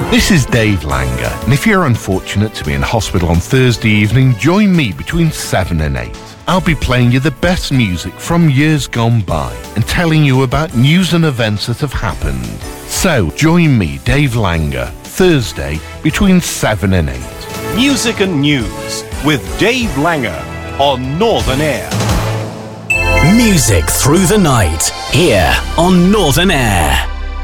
This is Dave Langer, and if you're unfortunate to be in hospital on Thursday evening, join me between 7 and 8. I'll be playing you the best music from years gone by and telling you about news and events that have happened. So, join me, Dave Langer, Thursday between 7 and 8. Music and News with Dave Langer on Northern Air. Music through the night, here on Northern Air.